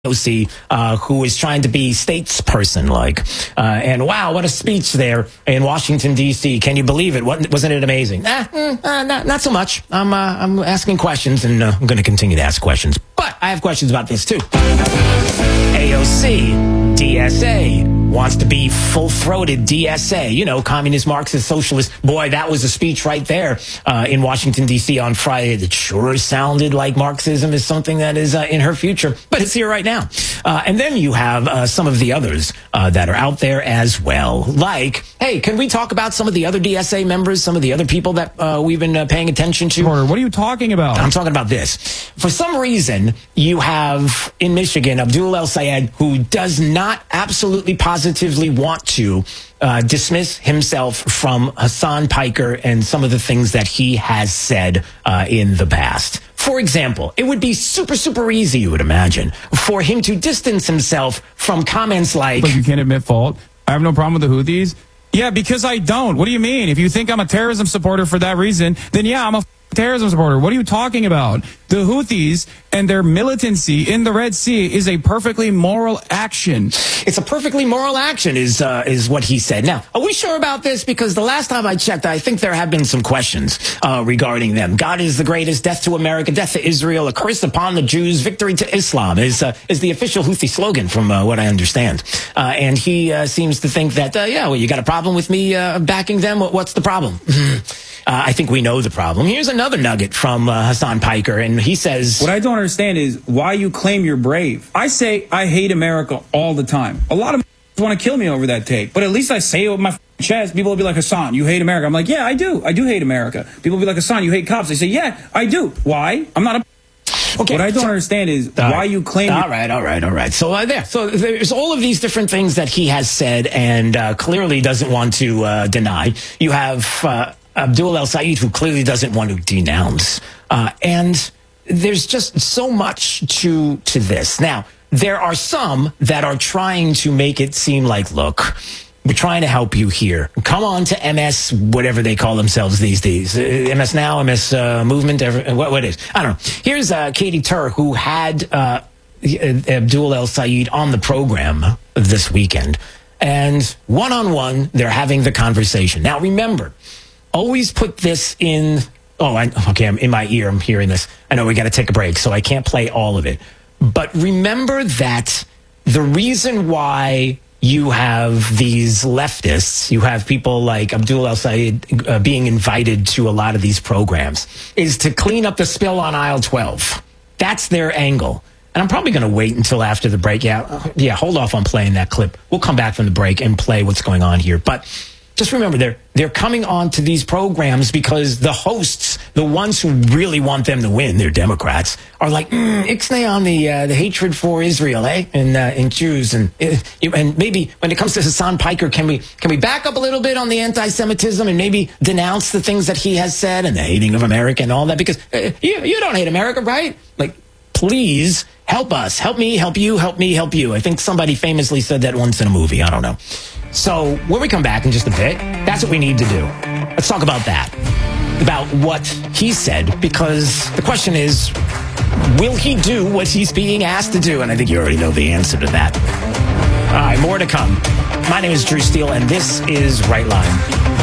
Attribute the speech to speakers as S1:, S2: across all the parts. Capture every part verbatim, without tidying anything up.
S1: A O C, uh, who is trying to be statesperson-like. Uh, and wow, what a speech there in Washington, D C. Can you believe it? Wasn't, wasn't it amazing? Eh, mm, uh, not, not so much. I'm, uh, I'm asking questions, and uh, I'm going to continue to ask questions. But I have questions about this, too. A O C, D S A, wants to be full-throated D S A. You know, communist, Marxist, socialist. Boy, that was a speech right there uh, in Washington, D C on Friday that sure sounded like Marxism is something that is uh, in her future. But it's here right now. Uh, and then you have uh, some of the others uh, that are out there as well. Like, hey, can we talk about some of the other D S A members, some of the other people that uh, we've been uh, paying attention to?
S2: Porter, what are you talking about?
S1: I'm talking about this. For some reason, you have in Michigan Abdul El-Sayed, who does not absolutely positively want to uh, dismiss himself from Hassan Piker and some of the things that he has said uh, in the past. For example, it would be super, super easy, you would imagine, for him to distance himself from comments like...
S2: But you can't admit fault. I have no problem with the Houthis. Yeah, because I don't. What do you mean? If you think I'm a terrorism supporter for that reason, then yeah, I'm a terrorism supporter. What are you talking about? The Houthis and their militancy in the Red Sea is a perfectly moral action.
S1: It's a perfectly moral action is uh, is what he said. Now, are we sure about this? Because the last time I checked, I think there have been some questions uh, regarding them. God is the greatest, death to America, death to Israel, a curse upon the Jews, victory to Islam is, uh, is the official Houthi slogan from uh, what I understand. Uh, and he uh, seems to think that, uh, yeah, well, you got a problem with me uh, backing them? What's the problem? uh, I think we know the problem. Here's another nugget from uh, Hassan Piker, and he says...
S3: What I don't understand is why you claim you're brave. I say I hate America all the time. A lot of want to kill me over that take, but at least I say it with my chest. People will be like, Hassan, you hate America. I'm like, yeah, I do. I do hate America. People will be like, Hassan, you hate cops. I say, yeah, I do. Why? I'm not a... Okay, what I don't so, understand is why right. you claim...
S1: All right, all right, all right. So uh, there. So there's all of these different things that he has said and uh, clearly doesn't want to uh, deny. You have uh, Abdul El-Sayed, who clearly doesn't want to denounce. Uh, and there's just so much to to this. Now, there are some that are trying to make it seem like, look, we're trying to help you here. Come on to M S, whatever they call themselves these days. Uh, M S Now, M S uh, Movement, ever, what, what is? I don't know. Here's uh, Katie Tur, who had uh, Abdul El-Sayed on the program this weekend. And one-on-one, they're having the conversation. Now, remember, always put this in... Oh, I, okay, I'm in my ear. I'm hearing this. I know we got to take a break, so I can't play all of it. But remember that the reason why you have these leftists, you have people like Abdul El-Sayed uh, being invited to a lot of these programs, is to clean up the spill on aisle twelve. That's their angle. And I'm probably going to wait until after the break. Yeah, uh, yeah, hold off on playing that clip. We'll come back from the break and play what's going on here. But just remember, they're, they're coming on to these programs because the hosts, the ones who really want them to win, they're Democrats, are like, mm, ixnay on the uh, the hatred for Israel, eh? And, uh, and Jews. And uh, and maybe when it comes to Hassan Piker, can we can we back up a little bit on the anti-Semitism and maybe denounce the things that he has said and the hating of America and all that? Because uh, you, you don't hate America, right? Like, please help us. Help me, help you, help me, help you. I think somebody famously said that once in a movie. I don't know. So when we come back in just a bit, that's what we need to do. Let's talk about that, about what he said, because the question is, will he do what he's being asked to do? And I think you already know the answer to that. All right, more to come. My name is Drew Steele, and this is Right Line.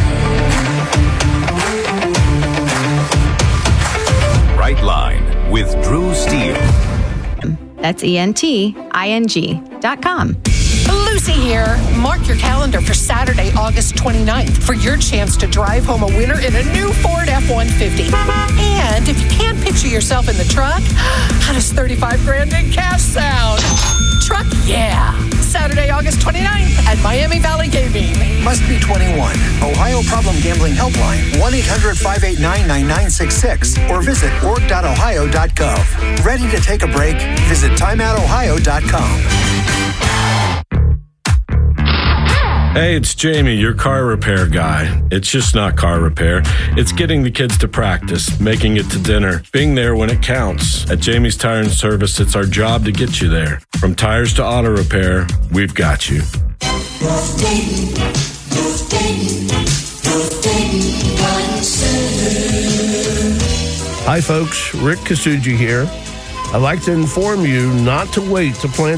S4: Right Line with Drew Steele.
S5: That's E N T I N G dot com.
S6: Lucy here. Mark your calendar for Saturday, August twenty-ninth for your chance to drive home a winner in a new Ford F one fifty. And if you can't picture yourself in the truck, how does thirty-five grand in cash sound? Truck, yeah. Saturday, August twenty-ninth at Miami Valley Gaming.
S7: Must be twenty-one. Ohio Problem Gambling Helpline, one eight hundred five eight nine nine nine six six, or visit org dot ohio dot gov. Ready to take a break? Visit time out ohio dot com.
S8: Hey, it's Jamie, your car repair guy. It's just not car repair. It's getting the kids to practice, making it to dinner, being there when it counts. At Jamie's Tire and Service, it's our job to get you there. From tires to auto repair, we've got you.
S9: Hi, folks. Rick Kasuji here. I'd like to inform you not to wait to plant